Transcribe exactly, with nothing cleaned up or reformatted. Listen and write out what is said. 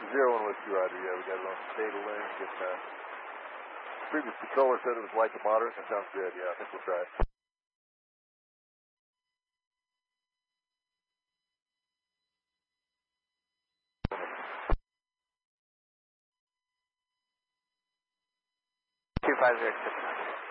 Zero one Whiskey Roger, yeah, we got it on data link, and uh, previous controller said it was light to moderate. That sounds good, yeah, I think we'll try it. two five zero six.